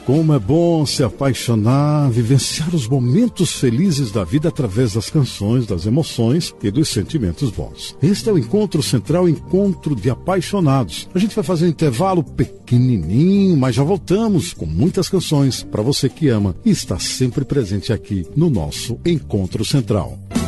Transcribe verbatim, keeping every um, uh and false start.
Como é bom se apaixonar, vivenciar os momentos felizes da vida através das canções, das emoções e dos sentimentos bons. Este é o Encontro Central, Encontro de Apaixonados. A gente vai fazer um intervalo pequenininho, mas já voltamos com muitas canções para você que ama e está sempre presente aqui no nosso Encontro Central.